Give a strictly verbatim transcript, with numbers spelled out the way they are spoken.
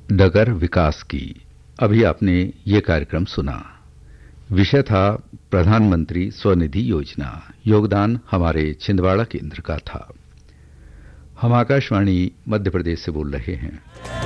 डगर विकास की। अभी आपने ये कार्यक्रम सुना। विषय था प्रधानमंत्री स्वनिधि योजना। योगदान हमारे छिंदवाड़ा केंद्र का था। हम आकाशवाणी मध्य प्रदेश से बोल रहे हैं।